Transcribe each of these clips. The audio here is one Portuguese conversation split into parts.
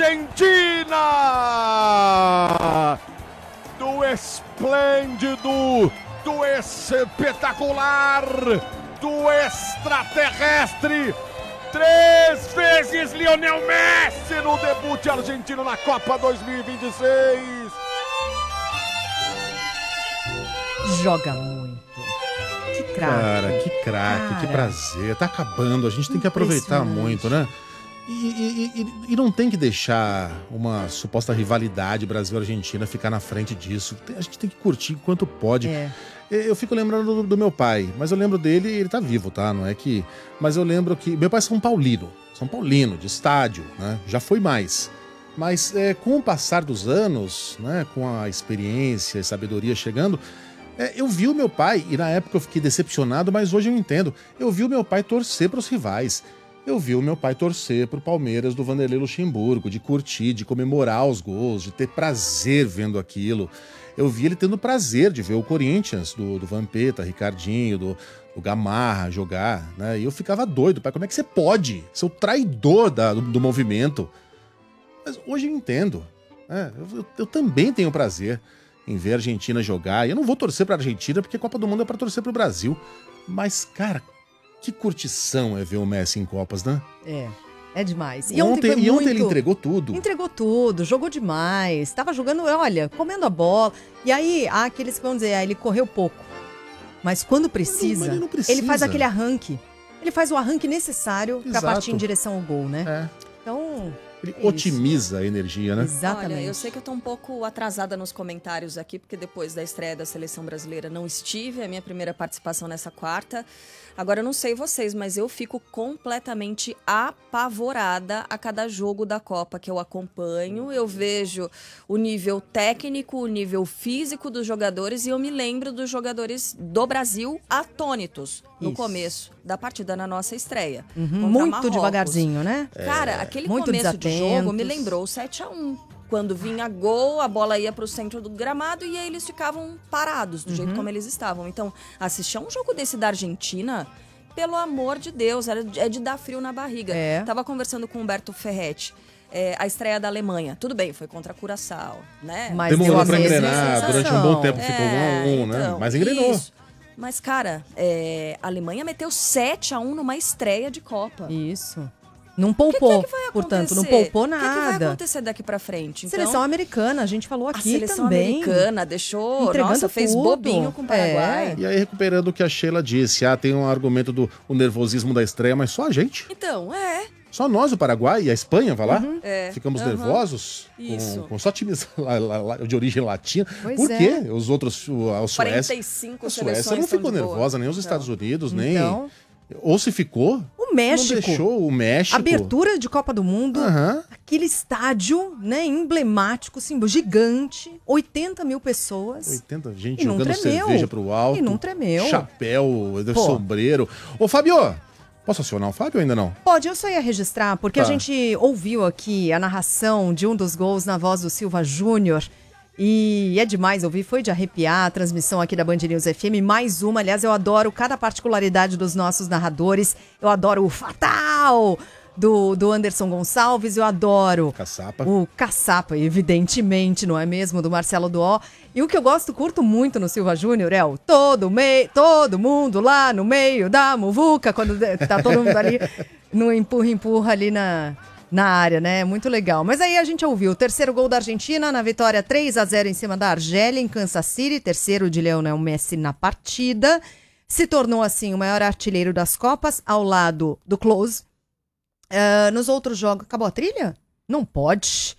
Argentina! Do esplêndido, do espetacular, do extraterrestre, 3 vezes Lionel Messi no debut argentino na Copa 2026. Joga muito. Que craque. Cara, que craque, que prazer. Tá acabando, a gente tem que aproveitar muito, né? E não tem que deixar uma suposta rivalidade Brasil-Argentina ficar na frente disso. A gente tem que curtir enquanto pode. Eu fico lembrando do meu pai, mas eu lembro dele, ele tá vivo, tá? Não é que... Mas eu lembro que... Meu pai é São Paulino, de estádio, né? Já foi mais. Mas com o passar dos anos, né? Com a experiência e sabedoria chegando... eu vi o meu pai, e na época eu fiquei decepcionado, mas hoje eu entendo. Eu vi o meu pai torcer para os rivais. Eu vi o meu pai torcer pro Palmeiras do Vanderlei Luxemburgo, de curtir, de comemorar os gols, de ter prazer vendo aquilo. Eu vi ele tendo prazer de ver o Corinthians, do Vampeta, Ricardinho, do Gamarra jogar, né? E eu ficava doido, pai, como é que você pode ser o traidor do movimento? Mas hoje eu entendo. Eu também tenho prazer em ver a Argentina jogar. E eu não vou torcer pra Argentina, porque a Copa do Mundo é pra torcer pro Brasil. Mas, cara, que curtição é ver o Messi em Copas, né? É demais. Ontem ele entregou tudo. Entregou tudo, jogou demais. Tava jogando, olha, comendo a bola. E aí, há aqueles que vão dizer, ele correu pouco. Mas quando precisa, ele não precisa. ele faz aquele arranque. Ele faz o arranque necessário pra partir em direção ao gol, né? Então... Ele otimiza a energia, né? Exatamente. Olha, eu sei que eu tô um pouco atrasada nos comentários aqui, porque depois da estreia da Seleção Brasileira não estive, é a minha primeira participação nessa quarta. Agora, eu não sei vocês, mas eu fico completamente apavorada a cada jogo da Copa que eu acompanho. Eu vejo o nível técnico, o nível físico dos jogadores e eu me lembro dos jogadores do Brasil atônitos no começo da partida na nossa estreia. Muito Marrocos. Devagarzinho, né? Cara, aquele muito começo de desatentos. jogo me lembrou o 7-1. Quando vinha gol, a bola ia pro centro do gramado e aí eles ficavam parados, do jeito como eles estavam. Então, assistir a um jogo desse da Argentina, pelo amor de Deus, é de dar frio na barriga. Tava conversando com o Humberto Ferretti. A estreia da Alemanha. Tudo bem, foi contra a Curaçao, né? Mas demorou pra mesma engrenar, sensação. durante um bom tempo ficou 1-1, né? Então, Mas engrenou. isso. Mas, cara, a Alemanha meteu 7-1 numa estreia de Copa. Isso. Não poupou, que vai portanto, não acontecer? poupou O que vai nada. acontecer daqui pra frente? Então, Seleção americana, a gente falou aqui a seleção também. americana deixou, Entregando fez tudo. bobinho com o Paraguai. E aí, recuperando o que a Sheila disse, tem um argumento do nervosismo da estreia, mas só a gente. Então, Só nós, o Paraguai e a Espanha, vai lá? Ficamos nervosos Isso. com só times de origem latina. Pois Por é. quê? Os outros, a Suécia... 45 A Suécia seleções não estão ficou de boa. nervosa, nem os Estados Unidos, nem... Então. Ou se ficou... O México. Não deixou o México. Abertura de Copa do Mundo. Aquele estádio, né, emblemático, símbolo gigante. 80 mil pessoas. 80 gente E não jogando tremeu. cerveja pro alto. E não tremeu. Chapéu, sombreiro. Ô, Fábio, posso acionar o Fábio ou ainda não? Pode, eu só ia registrar, porque a gente ouviu aqui a narração de um dos gols na voz do Silva Júnior. E é demais ouvir, foi de arrepiar a transmissão aqui da Band News FM. Mais uma, aliás, eu adoro cada particularidade dos nossos narradores. Eu adoro o Fatal do Anderson Gonçalves, eu adoro o Caçapa, evidentemente, não é mesmo? Do Marcelo Duó. E o que eu curto muito no Silva Júnior é o todo mundo lá no meio da muvuca, quando tá todo mundo ali no empurra-empurra ali na área, né? Muito legal. Mas aí a gente ouviu o terceiro gol da Argentina na vitória 3-0 em cima da Argélia, em Kansas City. Terceiro de Lionel Messi na partida. Se tornou, assim, o maior artilheiro das Copas, ao lado do Klose. Nos outros jogos... Acabou a trilha? Não pode.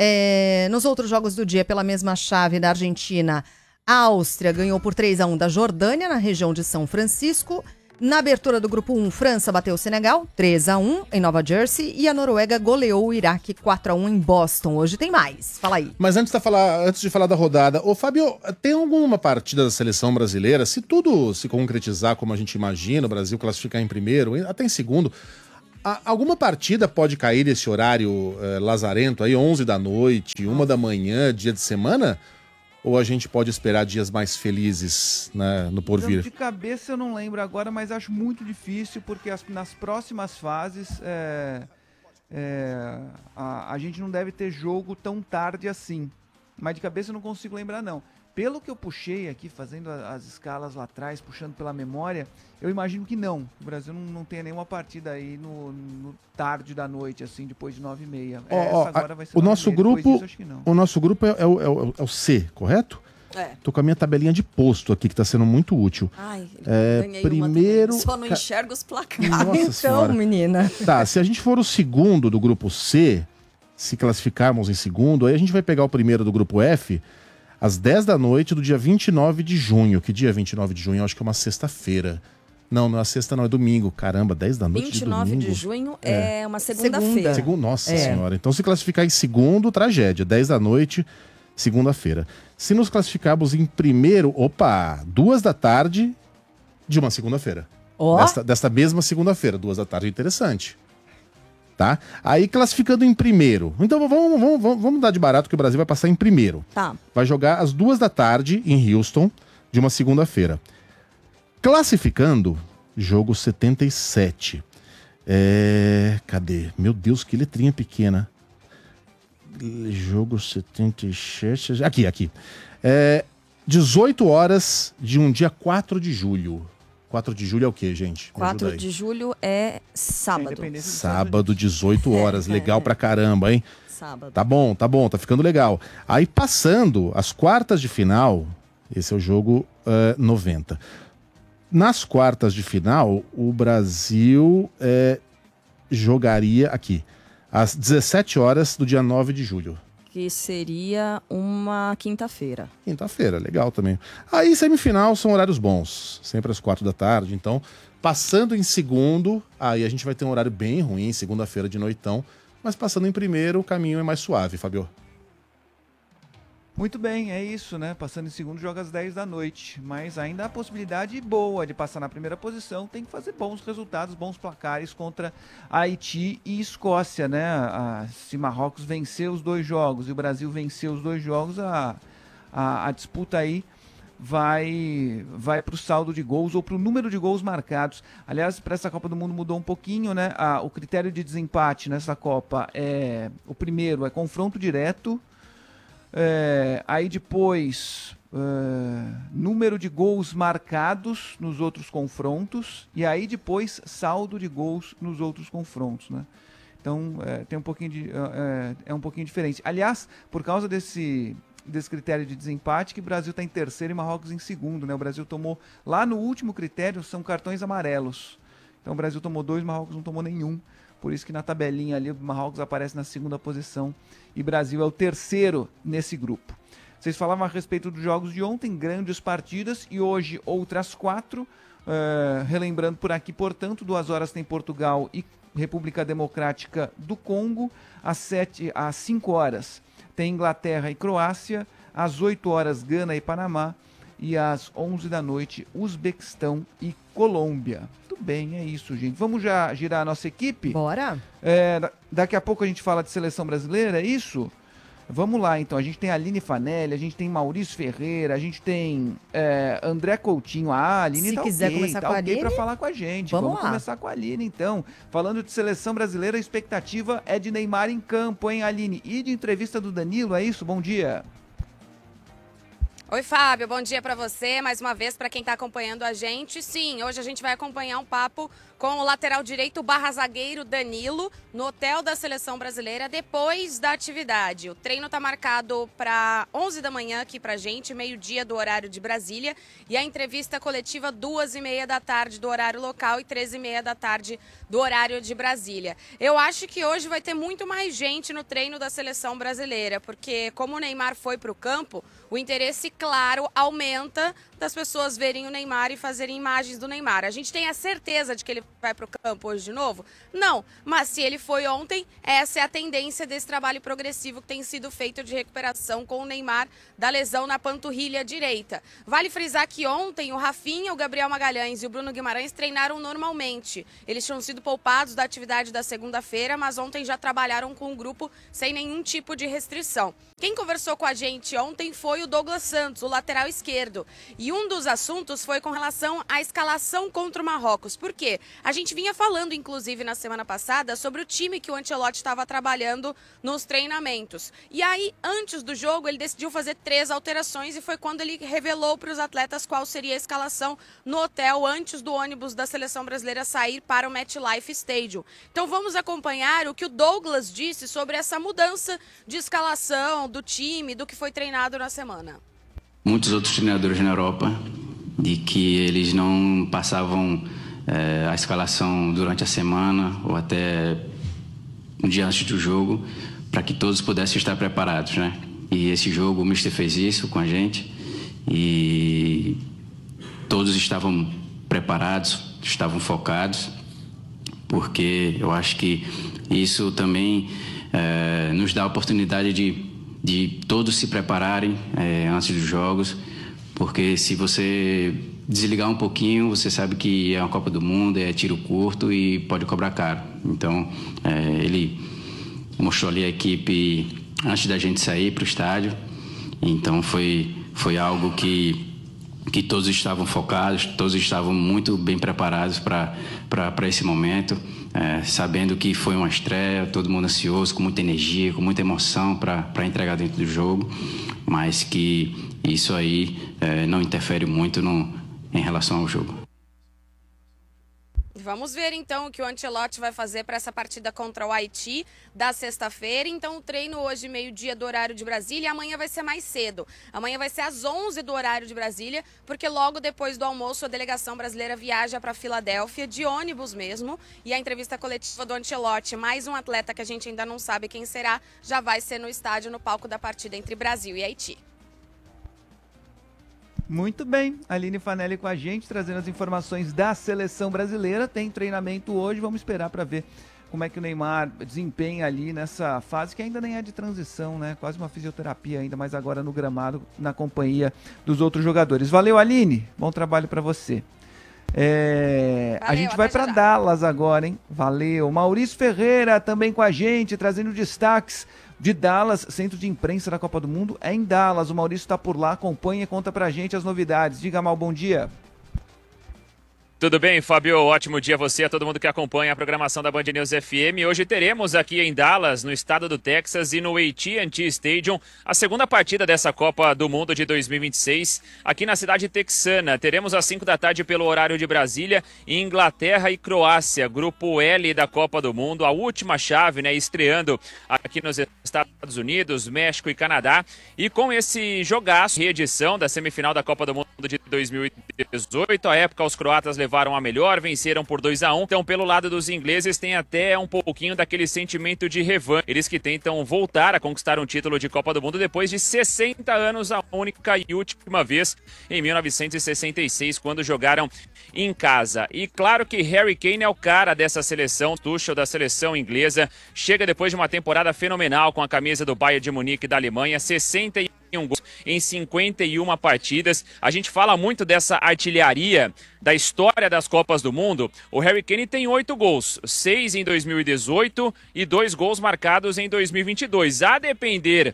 Nos outros jogos do dia, pela mesma chave da Argentina, a Áustria ganhou por 3-1 da Jordânia, na região de São Francisco. Na abertura do grupo 1, França bateu o Senegal, 3-1 em Nova Jersey, e a Noruega goleou o Iraque 4-1 em Boston. Hoje tem mais. Fala aí. Mas antes de falar da rodada, ô Fábio, tem alguma partida da seleção brasileira, se tudo se concretizar como a gente imagina, o Brasil classificar em primeiro, até em segundo, alguma partida pode cair nesse horário lazarento aí, 11 da noite, 1 da manhã, dia de semana? Ou a gente pode esperar dias mais felizes, né, no porvir? De cabeça eu não lembro agora, mas acho muito difícil, porque nas próximas fases a gente não deve ter jogo tão tarde assim. Mas de cabeça eu não consigo lembrar, não. Pelo que eu puxei aqui, fazendo as escalas lá atrás, puxando pela memória, eu imagino que não. O Brasil não tenha nenhuma partida aí no tarde da noite, assim, depois de 9h30. Agora vai ser o nosso grupo, disso, acho que não. o nosso grupo é o C, correto? Tô com a minha tabelinha de posto aqui, que tá sendo muito útil. Ai, ganhei primeiro... Só não enxergo os placares. Nossa senhora. Menina. Tá, se a gente for o segundo do grupo C, se classificarmos em segundo, aí a gente vai pegar o primeiro do grupo F às 10 da noite do dia 29 de junho. Que dia é 29 de junho? Eu acho que é uma sexta-feira. Não é sexta, não, é domingo. Caramba, 10 da noite de domingo. 29 de junho é uma segunda-feira. Nossa senhora. Então, se classificar em segundo, tragédia. 10 da noite, segunda-feira. Se nos classificarmos em primeiro, 2 da tarde de uma segunda-feira. Desta mesma segunda-feira, 2 da tarde, interessante. Tá? Aí classificando em primeiro. Então vamos dar de barato que o Brasil vai passar em primeiro. Tá. Vai jogar às 2 da tarde em Houston, de uma segunda-feira. Classificando, jogo 77. Cadê? Meu Deus, que letrinha pequena. Jogo 77. Aqui. 18 horas de um dia 4 de julho. 4 de julho é o quê, gente? 4 de julho é sábado. Sábado, 18 horas. Legal pra caramba, hein? Sábado. Tá bom, tá ficando legal. Aí passando as quartas de final, esse é o jogo 90. Nas quartas de final, o Brasil jogaria aqui, às 17 horas do dia 9 de julho. Que seria uma quinta-feira. Quinta-feira, legal também. Aí, semifinal são horários bons, sempre às 4 da tarde. Então, passando em segundo, aí a gente vai ter um horário bem ruim, segunda-feira de noitão. Mas passando em primeiro, o caminho é mais suave, Fabio. Muito bem, é isso, né? Passando em segundo, joga às 10 da noite. Mas ainda há a possibilidade boa de passar na primeira posição. Tem que fazer bons resultados, bons placares contra Haiti e Escócia, né? Se Marrocos vencer os 2 jogos e o Brasil vencer os 2 jogos, a disputa aí vai para o saldo de gols ou para o número de gols marcados. Aliás, para essa Copa do Mundo mudou um pouquinho, né? O critério de desempate nessa Copa o primeiro é confronto direto. Aí depois número de gols marcados nos outros confrontos e aí depois saldo de gols nos outros confrontos, né? Então tem um pouquinho um pouquinho diferente. Aliás, por causa desse critério de desempate, que o Brasil está em terceiro e Marrocos em segundo, né? O Brasil tomou, lá no último critério, são cartões amarelos. Então o Brasil tomou 2, Marrocos não tomou nenhum. Por isso que na tabelinha ali o Marrocos aparece na segunda posição e Brasil é o terceiro nesse grupo. Vocês falavam a respeito dos jogos de ontem, grandes partidas, e hoje outras 4. Relembrando por aqui, portanto, 2 horas tem Portugal e República Democrática do Congo. Às 5 horas tem Inglaterra e Croácia. Às 8 horas Gana e Panamá. E às 11 da noite Uzbequistão e Colômbia. Muito bem, é isso, gente. Vamos já girar a nossa equipe? Bora. Daqui a pouco a gente fala de seleção brasileira, é isso? Vamos lá, então. A gente tem a Aline Fanelli, a gente tem Maurício Ferreira, a gente tem André Coutinho. A Aline Se quiser começar com a Aline, para falar com a gente. Vamos começar com a Aline, então. Falando de seleção brasileira, a expectativa é de Neymar em campo, hein, Aline? E de entrevista do Danilo, é isso? Bom dia. Oi, Fábio, bom dia para você, mais uma vez para quem está acompanhando a gente. Sim, hoje a gente vai acompanhar um papo com o lateral direito / zagueiro Danilo no hotel da Seleção Brasileira depois da atividade. O treino está marcado para 11 da manhã aqui pra gente, meio-dia do horário de Brasília, e a entrevista coletiva 2h30 da tarde do horário local e 13h30 da tarde do horário de Brasília. Eu acho que hoje vai ter muito mais gente no treino da Seleção Brasileira, porque como o Neymar foi para o campo, o interesse, claro, aumenta das pessoas verem o Neymar e fazerem imagens do Neymar. A gente tem a certeza de que ele vai para o campo hoje de novo? Não, mas se ele foi ontem, essa é a tendência desse trabalho progressivo que tem sido feito de recuperação com o Neymar da lesão na panturrilha direita. Vale frisar que ontem o Rafinha, o Gabriel Magalhães e o Bruno Guimarães treinaram normalmente. Eles tinham sido poupados da atividade da segunda-feira, mas ontem já trabalharam com o grupo sem nenhum tipo de restrição. Quem conversou com a gente ontem foi o Douglas Santos, o lateral esquerdo. E E um dos assuntos foi com relação à escalação contra o Marrocos. Por quê? A gente vinha falando, inclusive, na semana passada, sobre o time que o Ancelotti estava trabalhando nos treinamentos. E aí, antes do jogo, ele decidiu fazer 3 alterações e foi quando ele revelou para os atletas qual seria a escalação no hotel antes do ônibus da seleção brasileira sair para o MetLife Stadium. Então vamos acompanhar o que o Douglas disse sobre essa mudança de escalação do time, do que foi treinado na semana. Muitos outros treinadores na Europa, de que eles não passavam a escalação durante a semana ou até um dia antes do jogo, para que todos pudessem estar preparados, né? E esse jogo o Mister fez isso com a gente e todos estavam preparados, estavam focados, porque eu acho que isso também nos dá a oportunidade de todos se prepararem antes dos jogos, porque se você desligar um pouquinho, você sabe que é uma Copa do Mundo, é tiro curto e pode cobrar caro. Então, ele mostrou ali a equipe antes da gente sair para o estádio, então foi algo que todos estavam focados, todos estavam muito bem preparados para esse momento, sabendo que foi uma estreia, todo mundo ansioso, com muita energia, com muita emoção para entregar dentro do jogo, mas que isso aí não interfere muito em relação ao jogo. Vamos ver então o que o Ancelotti vai fazer para essa partida contra o Haiti da sexta-feira. Então o treino hoje meio-dia do horário de Brasília e amanhã vai ser mais cedo. Amanhã vai ser às 11 do horário de Brasília, porque logo depois do almoço a delegação brasileira viaja para Filadélfia, de ônibus mesmo. E a entrevista coletiva do Ancelotti, mais um atleta que a gente ainda não sabe quem será, já vai ser no estádio, no palco da partida entre Brasil e Haiti. Muito bem, Aline Fanelli com a gente, trazendo as informações da seleção brasileira. Tem treinamento hoje, vamos esperar para ver como é que o Neymar desempenha ali nessa fase, que ainda nem é de transição, né? Quase uma fisioterapia ainda, mas agora no gramado, na companhia dos outros jogadores. Valeu, Aline, bom trabalho para você. Valeu, a gente vai para Dallas agora, hein? Valeu. Maurício Ferreira também com a gente, trazendo destaques de Dallas, centro de imprensa da Copa do Mundo é em Dallas. O Maurício está por lá, acompanha e conta pra gente as novidades. Diga, Mal, bom dia. Tudo bem, Fábio? Ótimo dia a você, a todo mundo que acompanha a programação da Band News FM. Hoje teremos aqui em Dallas, no estado do Texas e no AT&T Stadium, a segunda partida dessa Copa do Mundo de 2026, aqui na cidade texana. Teremos às 5 da tarde pelo horário de Brasília, Inglaterra e Croácia, grupo L da Copa do Mundo, a última chave, né, estreando aqui nos Estados Unidos, México e Canadá. E com esse jogaço, reedição da semifinal da Copa do Mundo de 2018, à época os croatas levaram a melhor, venceram por 2-1. Então, pelo lado dos ingleses, tem até um pouquinho daquele sentimento de revanche. Eles que tentam voltar a conquistar um título de Copa do Mundo depois de 60 anos, a única e última vez em 1966, quando jogaram em casa. E claro que Harry Kane é o cara dessa seleção, Tuchel da seleção inglesa. Chega depois de uma temporada fenomenal com a camisa do Bayern de Munique da Alemanha, 61 gols em 51 partidas. A gente fala muito dessa artilharia da história das Copas do Mundo. O Harry Kane tem 8 gols, 6 em 2018 e 2 gols marcados em 2022. A depender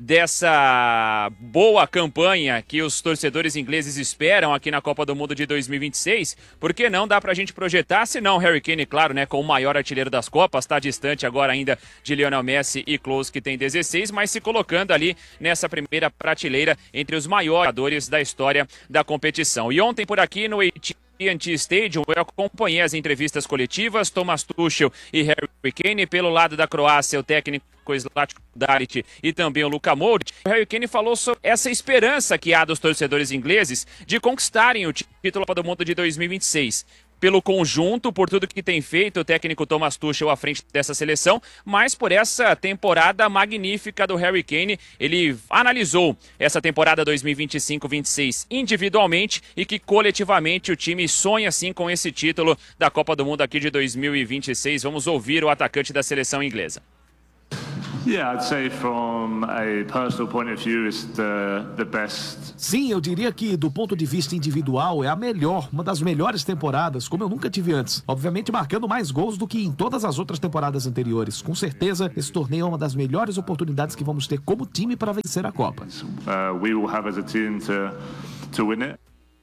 dessa boa campanha que os torcedores ingleses esperam aqui na Copa do Mundo de 2026, porque não dá pra gente projetar, senão Harry Kane, claro, né, com o maior artilheiro das Copas, está distante agora ainda de Lionel Messi e Klose, que tem 16, mas se colocando ali nessa primeira prateleira entre os maiores jogadores da história da competição. E ontem por aqui no AT&T Stadium eu acompanhei as entrevistas coletivas, Thomas Tuchel e Harry Kane. Pelo lado da Croácia, o técnico Zlatko Dalic e também o Luka Modric. O Harry Kane falou sobre essa esperança que há dos torcedores ingleses de conquistarem o título do mundo de 2026. Pelo conjunto, por tudo que tem feito o técnico Thomas Tuchel à frente dessa seleção, mas por essa temporada magnífica do Harry Kane. Ele analisou essa temporada 2025-26 individualmente e que coletivamente o time sonha sim com esse título da Copa do Mundo aqui de 2026. Vamos ouvir o atacante da seleção inglesa. Sim, eu diria que do ponto de vista individual é a melhor, uma das melhores temporadas, como eu nunca tive antes. Obviamente marcando mais gols do que em todas as outras temporadas anteriores. Com certeza, esse torneio é uma das melhores oportunidades que vamos ter como time para vencer a Copa. We will have as a team to win it.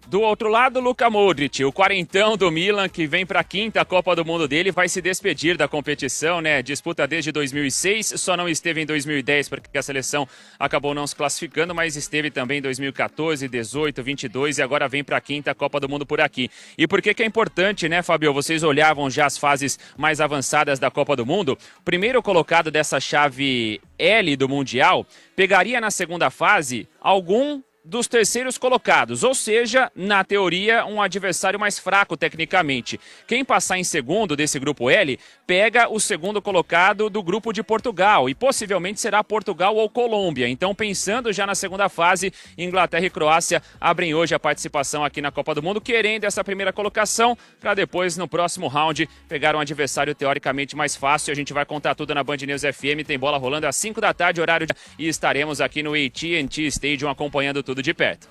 Do outro lado, Luka Modric, o quarentão do Milan, que vem para a 5ª Copa do Mundo dele, vai se despedir da competição, né? Disputa desde 2006, só não esteve em 2010 porque a seleção acabou não se classificando, mas esteve também em 2014, 18, 22 e agora vem para a 5ª Copa do Mundo por aqui. E por que é importante, né, Fabio? Vocês olhavam já as fases mais avançadas da Copa do Mundo. O primeiro colocado dessa chave L do Mundial pegaria na segunda fase algum dos terceiros colocados, ou seja, na teoria, um adversário mais fraco tecnicamente. Quem passar em segundo desse grupo L, pega o segundo colocado do grupo de Portugal, e possivelmente será Portugal ou Colômbia. Então, pensando já na segunda fase, Inglaterra e Croácia abrem hoje a participação aqui na Copa do Mundo, querendo essa primeira colocação, para depois, no próximo round, pegar um adversário teoricamente mais fácil. A gente vai contar tudo na Band News FM, tem bola rolando às 5 da tarde, horário e estaremos aqui no AT&T Stadium acompanhando tudo de perto.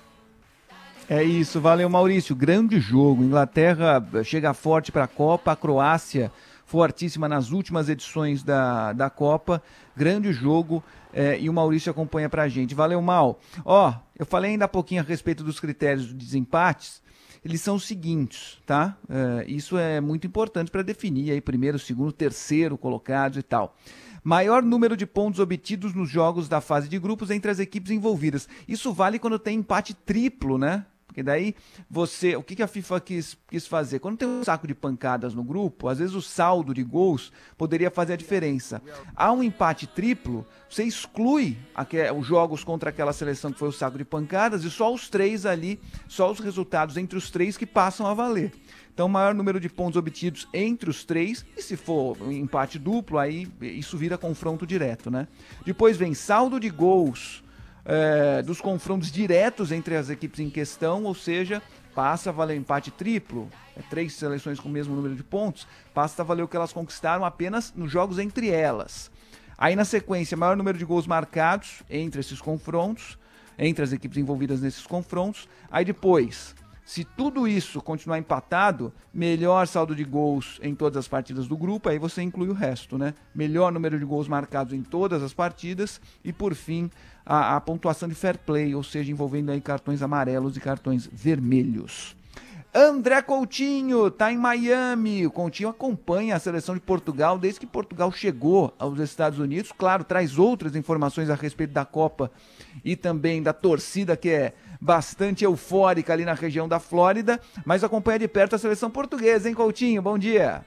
É isso, valeu Maurício, grande jogo, Inglaterra chega forte para a Copa, a Croácia fortíssima nas últimas edições da Copa, grande jogo e o Maurício acompanha pra gente, valeu Mal. Eu falei ainda há pouquinho a respeito dos critérios de desempates, eles são os seguintes, tá? Isso é muito importante para definir aí primeiro, segundo, terceiro colocados e tal. Maior número de pontos obtidos nos jogos da fase de grupos entre as equipes envolvidas. Isso vale quando tem empate triplo, né? Porque daí o que a FIFA quis fazer? Quando tem um saco de pancadas no grupo, às vezes o saldo de gols poderia fazer a diferença. Há um empate triplo, você exclui os jogos contra aquela seleção que foi o saco de pancadas e só os três ali, só os resultados entre os três que passam a valer. Então, maior número de pontos obtidos entre os três, e se for um empate duplo, aí isso vira confronto direto, né? Depois vem saldo de gols dos confrontos diretos entre as equipes em questão, ou seja, passa a valer empate triplo, 3 seleções com o mesmo número de pontos, passa a valer o que elas conquistaram apenas nos jogos entre elas. Aí na sequência, maior número de gols marcados entre esses confrontos, entre as equipes envolvidas nesses confrontos. Aí depois, se tudo isso continuar empatado, melhor saldo de gols em todas as partidas do grupo, aí você inclui o resto, né? Melhor número de gols marcados em todas as partidas e, por fim, a pontuação de fair play, ou seja, envolvendo aí cartões amarelos e cartões vermelhos. André Coutinho tá em Miami. O Coutinho acompanha a seleção de Portugal desde que Portugal chegou aos Estados Unidos. Claro, traz outras informações a respeito da Copa e também da torcida, que é bastante eufórica ali na região da Flórida, mas acompanha de perto a seleção portuguesa, hein, Coutinho? Bom dia.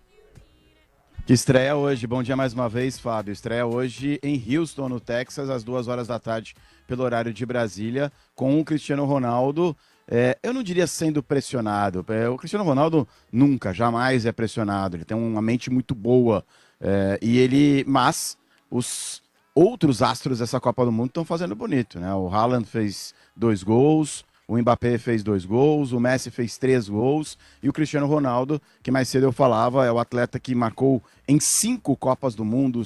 Que estreia hoje, bom dia mais uma vez, Fábio. Estreia hoje em Houston, no Texas, às 2 horas da tarde, pelo horário de Brasília, com o Cristiano Ronaldo. Eu não diria sendo pressionado. O Cristiano Ronaldo nunca, jamais é pressionado. Ele tem uma mente muito boa. Mas os outros astros dessa Copa do Mundo estão fazendo bonito, né? O Haaland fez 2 gols, o Mbappé fez 2 gols, o Messi fez 3 gols e o Cristiano Ronaldo, que mais cedo eu falava, é o atleta que marcou em 5 Copas do Mundo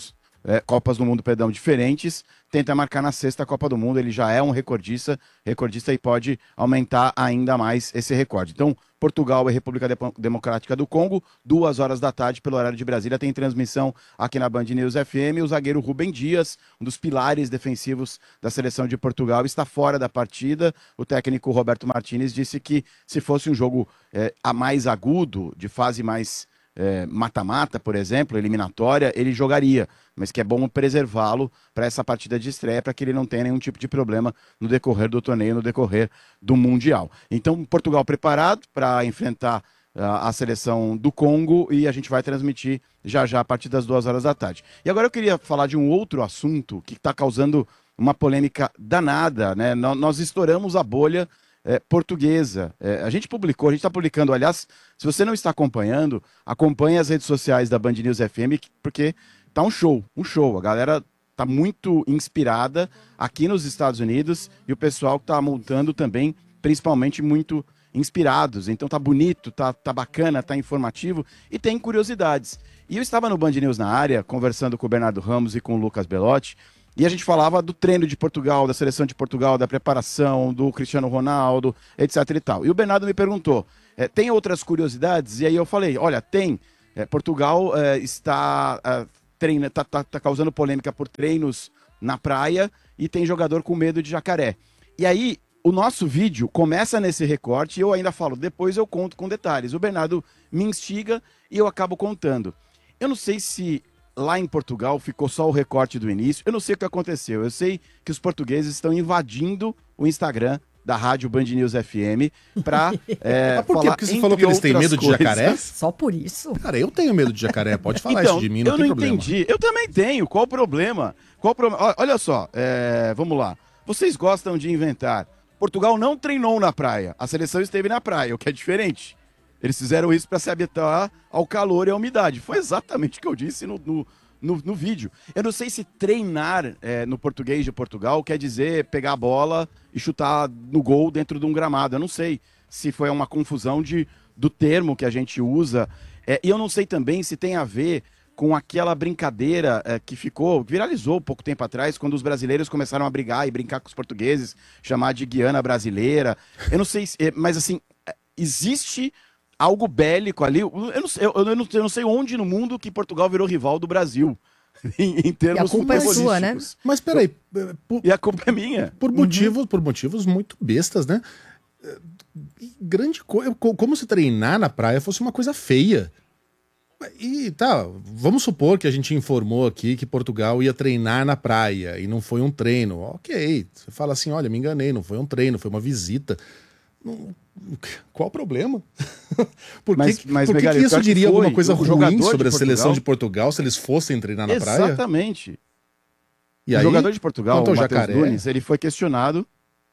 diferentes, tenta marcar na 6ª Copa do Mundo. Ele já é um recordista e pode aumentar ainda mais esse recorde. Então, Portugal e República Democrática do Congo, 2 horas da tarde, pelo horário de Brasília, tem transmissão aqui na Band News FM. O zagueiro Rubem Dias, um dos pilares defensivos da seleção de Portugal, está fora da partida. O técnico Roberto Martínez disse que se fosse um jogo a mais agudo, de fase mais mata-mata, por exemplo, eliminatória, ele jogaria, mas que é bom preservá-lo para essa partida de estreia, para que ele não tenha nenhum tipo de problema no decorrer do torneio, no decorrer do Mundial. Então, Portugal preparado para enfrentar a seleção do Congo, e a gente vai transmitir já a partir das 2 horas da tarde. E agora eu queria falar de um outro assunto que está causando uma polêmica danada, né? Nós estouramos a bolha portuguesa. A gente está publicando, aliás, se você não está acompanhando, acompanhe as redes sociais da Band News FM, porque tá um show. A galera tá muito inspirada aqui nos Estados Unidos e o pessoal que tá montando também, principalmente muito inspirados. Então tá bonito, tá bacana, tá informativo e tem curiosidades. E eu estava no Band News na área, conversando com o Bernardo Ramos e com o Lucas Belotti, e a gente falava do treino de Portugal, da seleção de Portugal, da preparação, do Cristiano Ronaldo, etc e tal. E o Bernardo me perguntou, tem outras curiosidades? E aí eu falei, olha, tem. Portugal está causando polêmica por treinos na praia e tem jogador com medo de jacaré. E aí o nosso vídeo começa nesse recorte e eu ainda falo, depois eu conto com detalhes. O Bernardo me instiga e eu acabo contando. Eu não sei se lá em Portugal ficou só o recorte do início, eu não sei o que aconteceu. Eu sei que os portugueses estão invadindo o Instagram da Rádio Band News FM pra falar. Porque você falou que eles têm medo de jacaré? Só por isso? Cara, eu tenho medo de jacaré, pode falar Então, isso de mim, eu tem não problema. entendi. Eu também tenho. Qual o problema? Olha só, vamos lá. Vocês gostam de inventar. Portugal não treinou na praia. A seleção esteve na praia, o que é diferente. Eles fizeram isso para se habituar ao calor e à umidade. Foi exatamente o que eu disse no vídeo. Eu não sei se treinar no português de Portugal quer dizer pegar a bola e chutar no gol dentro de um gramado. Eu não sei se foi uma confusão do termo que a gente usa. E eu não sei também se tem a ver com aquela brincadeira que viralizou pouco tempo atrás, quando os brasileiros começaram a brigar e brincar com os portugueses, chamar de Guiana brasileira. Eu não sei, mas assim, existe algo bélico ali. Eu não sei onde no mundo que Portugal virou rival do Brasil. Em termos e a culpa é sua, né? Mas peraí. E a culpa é minha. Por motivos muito bestas, né? Grande coisa. Como se treinar na praia fosse uma coisa feia. E tá, vamos supor que a gente informou aqui que Portugal ia treinar na praia e não foi um treino. Ok, você fala assim, olha, me enganei, não foi um treino, foi uma visita. Qual o problema? Por que isso diria alguma coisa ruim sobre a seleção de Portugal se eles fossem treinar na praia? Exatamente. E o aí, jogador de Portugal, o Matheus Nunes, ele foi questionado.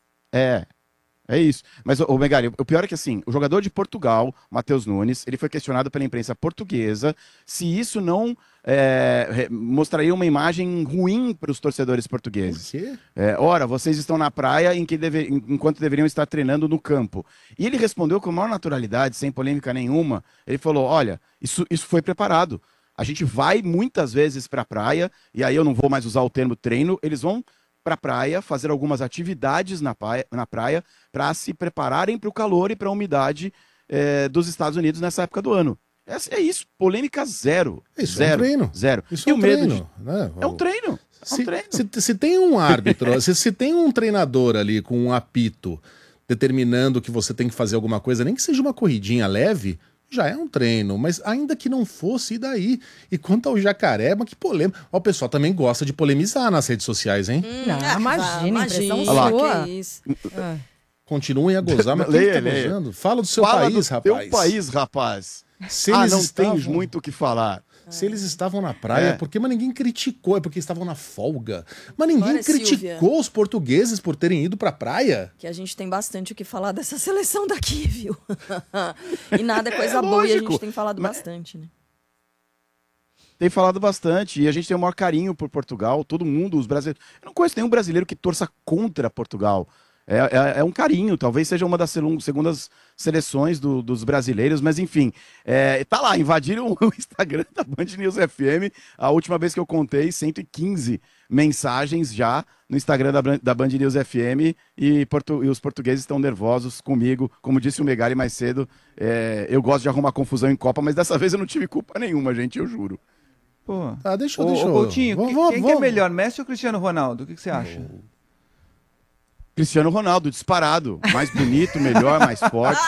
É isso. Mas, Megali, o pior é que, assim, o jogador de Portugal, Matheus Nunes, ele foi questionado pela imprensa portuguesa se isso não mostraria uma imagem ruim para os torcedores portugueses. Por quê? Ora, vocês estão na praia enquanto deveriam estar treinando no campo. E ele respondeu com a maior naturalidade, sem polêmica nenhuma. Ele falou, olha, isso foi preparado. A gente vai muitas vezes para a praia, e aí eu não vou mais usar o termo treino, eles vão para a praia, fazer algumas atividades na praia para se prepararem para o calor e para a umidade dos Estados Unidos nessa época do ano. É isso, polêmica zero. Isso zero, é um treino. Zero. Isso é um treino. Né? É um treino. Se tem um árbitro, se tem um treinador ali com um apito determinando que você tem que fazer alguma coisa, nem que seja uma corridinha leve, já é um treino, mas ainda que não fosse, e daí? E quanto ao jacaré, mas que polêmica. Ó, o pessoal também gosta de polemizar nas redes sociais, hein? Não, imagina, impressão sua. Que isso. Continuem a gozar, mas quem tá gozando? Fala do seu país, rapaz. Teu país, rapaz. Tens muito o que falar. Se eles estavam na praia, mas ninguém criticou, é porque estavam na folga. Mas ninguém criticou os portugueses por terem ido pra praia. Que a gente tem bastante o que falar dessa seleção daqui, viu? E nada é coisa boa e a gente tem falado bastante, né? Tem falado bastante e a gente tem o maior carinho por Portugal, todo mundo, os brasileiros. Eu não conheço nenhum brasileiro que torça contra Portugal. É um carinho, talvez seja uma das segundas seleções dos brasileiros, mas enfim, tá lá, invadiram o Instagram da Band News FM, a última vez que eu contei, 115 mensagens já no Instagram da Band News FM e os portugueses estão nervosos comigo, como disse o Megali mais cedo, eu gosto de arrumar confusão em Copa, mas dessa vez eu não tive culpa nenhuma, gente, eu juro. Pô, deixa Coutinho, quem que é melhor, Messi ou Cristiano Ronaldo? O que você acha? Cristiano Ronaldo, disparado. Mais bonito, melhor, mais forte.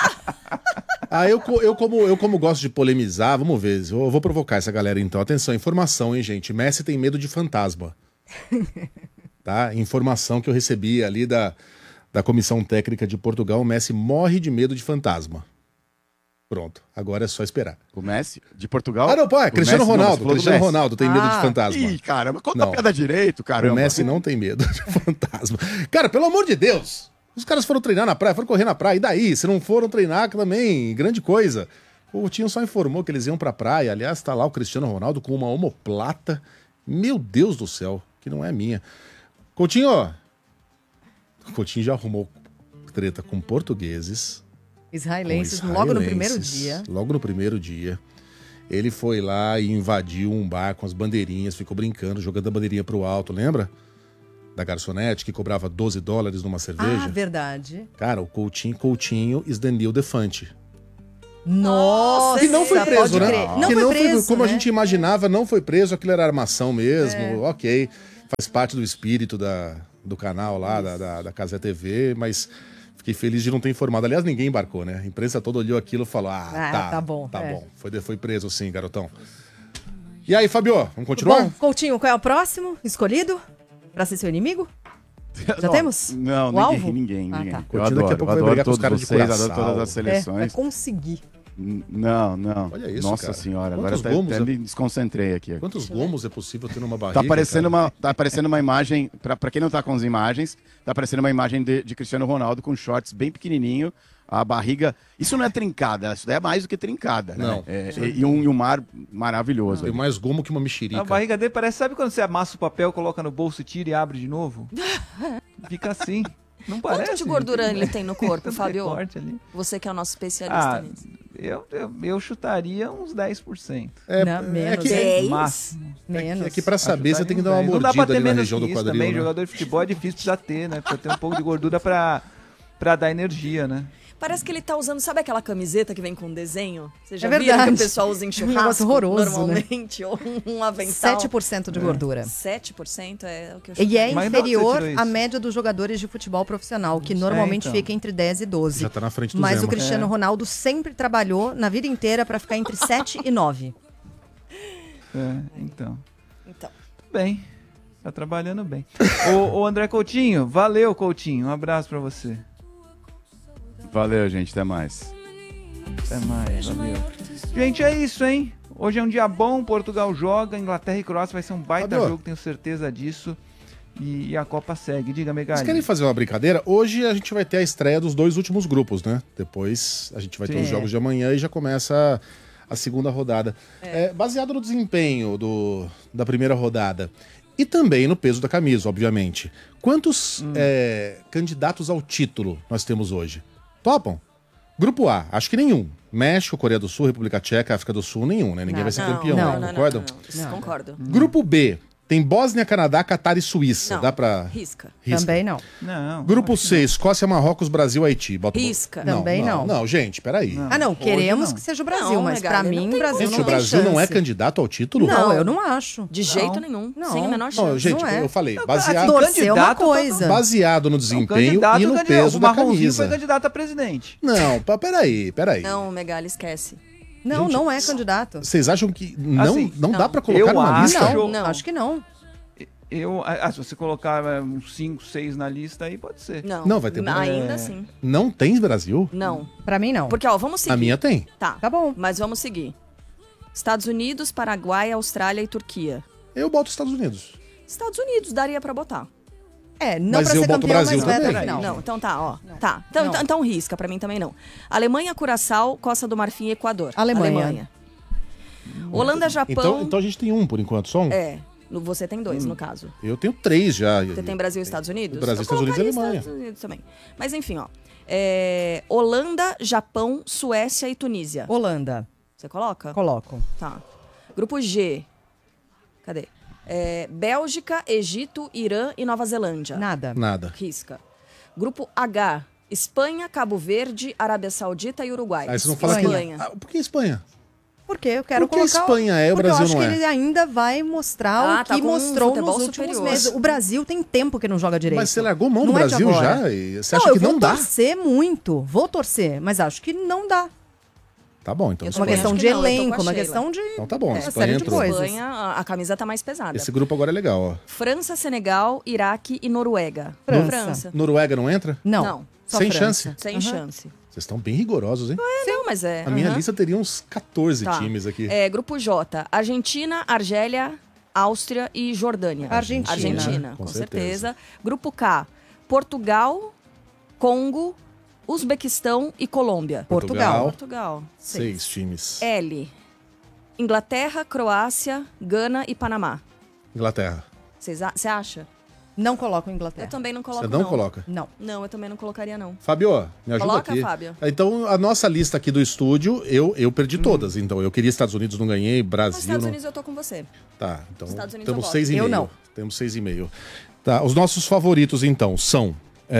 Eu como gosto de polemizar, vamos ver, eu vou provocar essa galera então. Atenção, informação, hein, gente? Messi tem medo de fantasma. Tá? Informação que eu recebi ali da Comissão Técnica de Portugal, o Messi morre de medo de fantasma. Pronto, agora é só esperar. O Messi? De Portugal? Ah, não, pô, Cristiano Ronaldo. Cristiano Ronaldo tem medo de fantasma. Ih, caramba, conta a piada direito, caramba. O Messi não tem medo de fantasma. Cara, pelo amor de Deus! Os caras foram treinar na praia, foram correr na praia, e daí? Se não foram treinar também, grande coisa. O Coutinho só informou que eles iam pra praia. Aliás, tá lá o Cristiano Ronaldo com uma omoplata. Meu Deus do céu, que não é minha. Coutinho já arrumou treta com portugueses. Israelenses, logo no primeiro dia. Logo no primeiro dia. Ele foi lá e invadiu um bar com as bandeirinhas, ficou brincando, jogando a bandeirinha pro alto, lembra? Da garçonete, que cobrava $12 numa cerveja. Ah, verdade. Cara, o Coutinho is the new Defante. Nossa! Que não foi preso, né? Não foi preso, como né? a gente imaginava, não foi preso, aquilo era armação mesmo, ok. Faz parte do espírito do canal lá, da Cazé TV, mas fiquei feliz de não ter informado. Aliás, ninguém embarcou, né? A imprensa toda olhou aquilo e falou, tá bom. Tá bom. Foi preso sim, garotão. E aí, Fabio, vamos continuar? Bom, Coutinho, qual é o próximo escolhido pra ser seu inimigo? Já temos? Não, o alvo? ninguém. Tá. Eu adoro, daqui a pouco vai brigar com os caras de Curaçao. adoro todas as seleções. Vai conseguir. Não. Olha isso, Nossa cara. senhora, Quantos agora gomos até me desconcentrei aqui. Quantos gomos é possível ter numa barriga? Tá aparecendo uma imagem, pra quem não tá com as imagens, tá aparecendo uma imagem de Cristiano Ronaldo com shorts bem pequenininho, a barriga... Isso não é trincada, isso daí é mais do que trincada, né? Não. E um mar maravilhoso. Tem mais gomo que uma mexerica. A barriga dele parece, sabe quando você amassa o papel, coloca no bolso, tira e abre de novo? Fica assim. Não parece? Quanto de gordura ele tem no corpo, Tanto Fábio? recorte ali. Você que é o nosso especialista nisso. Eu chutaria uns 10%. Não, menos. que- 10? Máximo. Menos. É que pra saber você tem que dar uma Não dá pra mordida ter ali na menos região que do isso quadril. também. né? Jogador de futebol é difícil, precisa ter, né? Precisa ter um pouco de gordura pra dar energia, né? Parece que ele tá usando, sabe aquela camiseta que vem com desenho? Você já É viram verdade. que o pessoal usa em Um churrasco negócio horroroso, normalmente? Ou um avental. 7% de gordura. 7% é o que eu E é Mas de onde você inferior tirou isso? à média dos jogadores de futebol profissional, que normalmente então. fica entre 10 e 12. Já tá na frente do Mas Zema. o Cristiano Ronaldo sempre trabalhou na vida inteira para ficar entre 7 e 9. Então. Então. Tudo bem. Tá trabalhando bem. Ô André Coutinho, valeu, Coutinho. Um abraço pra você. Valeu, gente, até mais. Até mais, valeu. Gente, é isso, hein? Hoje é um dia bom, Portugal joga, Inglaterra e Croácia vai ser um baita Fabio. jogo, tenho certeza disso. E a Copa segue. Diga, Vocês Megali. querem fazer uma brincadeira? Hoje a gente vai ter a estreia dos 2 últimos grupos, né? Depois a gente vai ter Sim. os jogos de amanhã e já começa a segunda rodada. Baseado no desempenho da primeira rodada e também no peso da camisa, obviamente. Quantos candidatos ao título nós temos hoje? Topam? Grupo A, acho que nenhum. México, Coreia do Sul, República Tcheca, África do Sul, nenhum, né? Ninguém vai ser campeão, né? Concordam? Isso, concordo. Grupo B, tem Bósnia, Canadá, Catar e Suíça. Não. Dá pra... Risca. Também não. Não. Grupo acho que C, Escócia, Marrocos, Brasil, Haiti. Bota o- Risca. Também não. Não, gente, peraí. Não. Ah, não, Hoje queremos não. que seja o Brasil, Não, mas Megali, pra não mim, o tem Brasil Gente, não o tem Brasil não é chance. candidato ao título? Não, eu não acho. De jeito nenhum. Não. Sem a menor Não, chance. gente, Não é. eu falei, Não, baseado, Torcer é uma candidato, coisa. baseado no não. desempenho Candidato, e no candidato. peso O da Marronzinho foi camisa. candidato a presidente. Não, peraí. Não, Megali, esquece. Não, Gente, não é candidato. Vocês acham que não, Assim, não dá não. pra colocar Eu numa acho- lista? Não, Não. acho que não. Se você colocar uns 5, 6 na lista aí, pode ser. Não. Não, vai ter- Ainda assim. Não tem Brasil? Não. Pra mim, não. Porque, ó, vamos seguir. A minha tem. Tá. Tá bom. Mas vamos seguir. Estados Unidos, Paraguai, Austrália e Turquia. Eu boto Estados Unidos. Estados Unidos daria pra botar. É, não Mas pra eu ser boto campeão, Brasil mas vai até também. o final. Não, então tá, ó. Não. Tá. Não. Então risca, pra mim também não. Alemanha, Curaçao, Costa do Marfim e Equador. Alemanha. Holanda, Japão. Então a gente tem um por enquanto, só um? É. Você tem 2, no caso. Eu tenho 3 já. Você tem Brasil e Estados Unidos? Brasil, Eu Estados Unidos e colocaria Alemanha. Estados Unidos também. Mas enfim, ó. Holanda, Japão, Suécia e Tunísia. Holanda, Você coloca? coloco. Tá. Grupo G. Cadê? Bélgica, Egito, Irã e Nova Zelândia. Nada. Nada. Risca. Grupo H. Espanha, Cabo Verde, Arábia Saudita e Uruguai. Aí vocês vão falar Espanha. que... Ah, por que Espanha? Porque eu quero Por que colocar... Espanha é, o porque Brasil eu acho não que é? ele ainda vai mostrar o tá que com um mostrou futebol nos últimos superior. meses. O Brasil tem tempo que não joga direito. Mas você largou mão do Não é de Brasil agora. já? E você acha eu que não vou dá? torcer muito. Vou torcer, mas acho que não dá. Tá bom, então. Eu É uma também questão acho de que não, eu tô com a elenco, uma Sheila. questão de... Então tá bom, a uma Espanha série de entrou. coisas. Espanha, a camisa tá mais pesada. Esse grupo agora é legal, ó. França, Senegal, Iraque e Noruega. França. Noruega não entra? Não. Só Sem França. chance? Sem chance. Vocês estão bem rigorosos, hein? Não, mas é. A minha aham. lista teria uns 14 Tá. times aqui. Grupo J. Argentina, Argélia, Áustria e Jordânia. Argentina. Argentina, Com com certeza. certeza. Grupo K. Portugal, Congo, Uzbequistão e Colômbia. Portugal. Portugal. 6 times. L. Inglaterra, Croácia, Gana e Panamá. Inglaterra. Você acha? Não coloco Eu Inglaterra. também não coloco, Você não coloca? Não. Não, eu também não colocaria, não. Fábio, me ajuda Coloca, aqui. Fábio. Então, a nossa lista aqui do estúdio, eu perdi todas. Então, eu queria Estados Unidos, não ganhei. Nos Brasil, Estados não... Unidos eu tô com você. Tá, então Estados Unidos temos eu voto. 6,5. Eu não. Temos 6,5. Tá, os nossos favoritos, então, são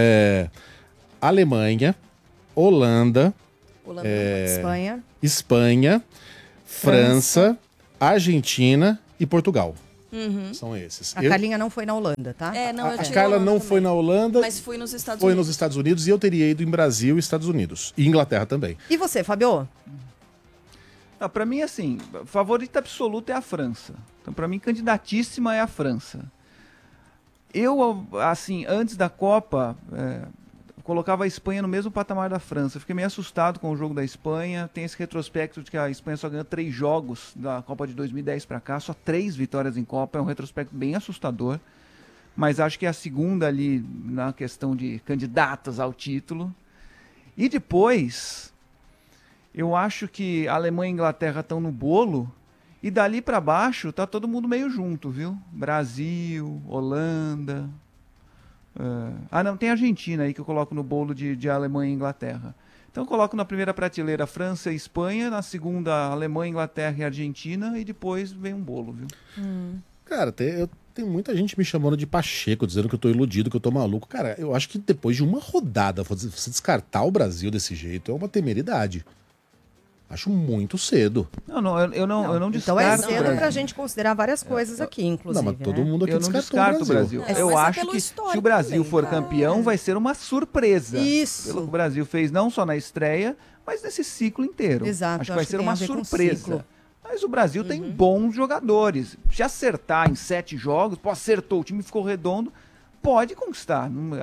Alemanha, Holanda, Holanda. Espanha. Espanha, França, Argentina e Portugal. São esses. A Carlinha não foi na Holanda, tá? A Carla não foi na Holanda, mas foi nos Estados foi Unidos. nos Estados Unidos e eu teria ido em Brasil e Estados Unidos. E Inglaterra também. E você, Fabio? Para mim, assim, favorita absoluta é a França. Então, para mim, candidatíssima é a França. Eu, assim, antes da Copa, colocava a Espanha no mesmo patamar da França. Eu fiquei meio assustado com o jogo da Espanha. Tem esse retrospecto de que a Espanha só ganhou 3 jogos da Copa de 2010 para cá, só 3 vitórias em Copa. É um retrospecto bem assustador. Mas acho que é a segunda ali na questão de candidatas ao título. E depois, eu acho que a Alemanha e a Inglaterra estão no bolo. E dali para baixo tá todo mundo meio junto, viu? Brasil, Holanda. Não, tem a Argentina aí que eu coloco no bolo de Alemanha e Inglaterra. Então eu coloco na primeira prateleira França e Espanha, na segunda Alemanha, Inglaterra e Argentina, e depois vem um bolo, viu? Cara, tem muita gente me chamando de Pacheco, dizendo que eu tô iludido, que eu tô maluco. Cara, eu acho que depois de uma rodada, você descartar o Brasil desse jeito é uma temeridade. Acho muito cedo. Eu não descarto. Então é cedo pra gente considerar várias coisas aqui, inclusive. Não, mas todo mundo aqui eu não descarto o Brasil. Eu acho que se o Brasil for campeão, vai ser uma surpresa. Isso. Pelo que o Brasil fez, não só na estreia, mas nesse ciclo inteiro. Exato. Acho que vai ser uma surpresa. ciclo. Mas o Brasil tem bons jogadores. Se acertar em 7 jogos, acertou, o time ficou redondo, pode conquistar.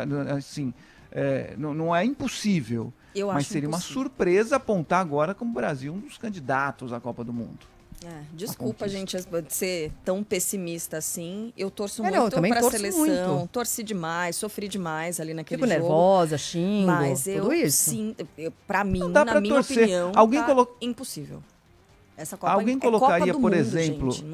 Não é impossível. Mas seria uma surpresa apontar agora como o Brasil um dos candidatos à Copa do Mundo. Desculpa, gente, ser tão pessimista assim. Eu torço eu muito também pra torço seleção. muito. Torci demais, sofri demais ali naquele Fico jogo. nervosa, xingo, mas tudo isso. Sim, pra mim, Não dá na pra minha torcer. opinião, Alguém impossível. Essa Copa Alguém é colocaria, Copa do por mundo, exemplo, gente.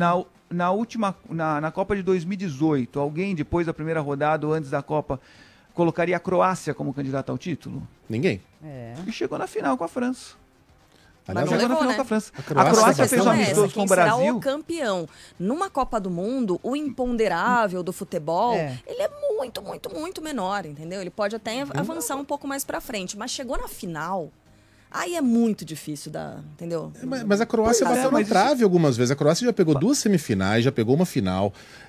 na Copa de 2018, alguém depois da primeira rodada ou antes da Copa colocaria a Croácia como candidata ao título? Ninguém. E chegou na final com a França. Mas não levou, né? Com a França. A Croácia fez um amistoso com o Brasil. Será o campeão. Numa Copa do Mundo, o imponderável do futebol, ele é muito, muito, muito menor, entendeu? Ele pode até avançar um pouco mais pra frente, mas chegou na final... Aí é muito difícil, entendeu? Mas a Croácia bateu na trave algumas vezes. A Croácia já pegou 2 semifinais, já pegou uma final.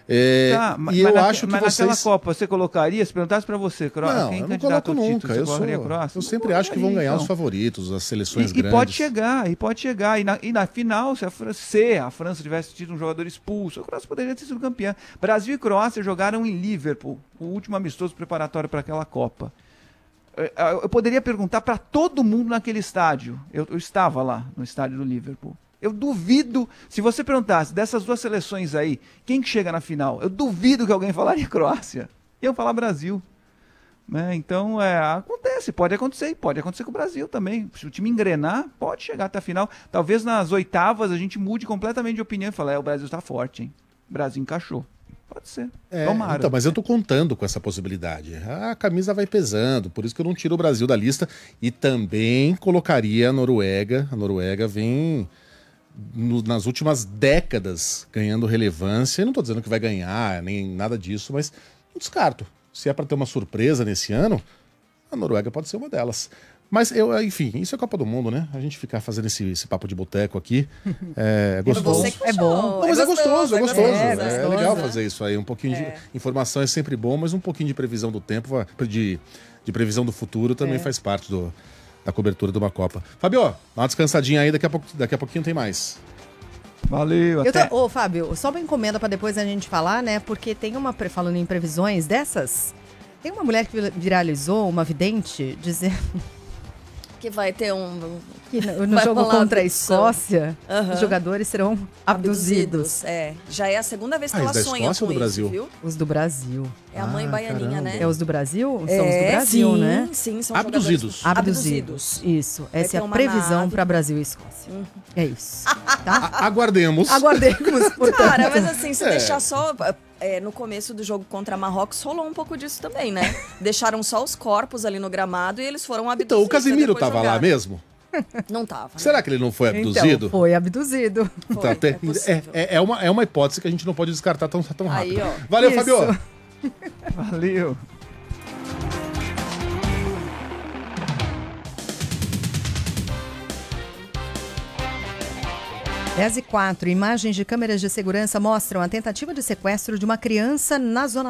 E eu acho que naquela Copa, você colocaria, se perguntasse pra você, Croácia, não, quem eu não coloco nunca. Eu sempre acho que vão ganhar os favoritos, as seleções grandes. E pode chegar. E na final, se a França tivesse tido um jogador expulso, a Croácia poderia ter sido campeã. Brasil e Croácia jogaram em Liverpool, o último amistoso preparatório para aquela Copa. Eu poderia perguntar para todo mundo naquele estádio. Eu estava lá no estádio do Liverpool. Eu duvido, se você perguntasse dessas 2 seleções aí, quem que chega na final? Eu duvido que alguém falaria Croácia. Iam falar Brasil. Né? Então, acontece, pode acontecer. E pode acontecer com o Brasil também. Se o time engrenar, pode chegar até a final. Talvez nas oitavas a gente mude completamente de opinião e fale, o Brasil está forte, hein? O Brasil encaixou. Pode ser. Tomara. Então, mas eu tô contando com essa possibilidade. A camisa vai pesando, por isso que eu não tiro o Brasil da lista. E também colocaria a Noruega. A Noruega vem nas últimas décadas ganhando relevância. Eu não tô dizendo que vai ganhar, nem nada disso, mas não descarto. Se é para ter uma surpresa nesse ano, a Noruega pode ser uma delas. Mas, enfim, isso é Copa do Mundo, né? A gente ficar fazendo esse papo de boteco aqui é gostoso. É bom. Não, mas é gostoso. É legal gostoso. fazer isso aí. Um pouquinho de informação é sempre bom, mas um pouquinho de previsão do tempo, de previsão do futuro também faz parte da cobertura de uma Copa. Fabio, dá uma descansadinha aí, daqui a pouquinho tem mais. Valeu, até. Ô, Fábio, só uma encomenda para depois a gente falar, né? Porque tem falando em previsões dessas, tem uma mulher que viralizou, uma vidente, dizendo... Que vai ter que no jogo contra a Escócia, os jogadores serão abduzidos. Já é a segunda vez que ela sonha com isso, Brasil? Viu? Os do Brasil. É a mãe baianinha, caramba. né? É os do Brasil? São os do Brasil, né? Sim, são Abduzidos. Abduzidos. Isso. Essa é a previsão para Brasil e Escócia. É isso. Tá? Aguardemos. Portanto. Cara, mas assim, se deixar só... no começo do jogo contra Marrocos rolou um pouco disso também, né? Deixaram só os corpos ali no gramado e eles foram abduzidos. Então, o Casemiro tava lá mesmo? Não tava. Né? Será que ele não foi abduzido? Então, foi abduzido. É uma hipótese que a gente não pode descartar tão rápido. Aí, ó. Valeu, Isso. Fabio. Valeu. 10h04, imagens de câmeras de segurança mostram a tentativa de sequestro de uma criança na zona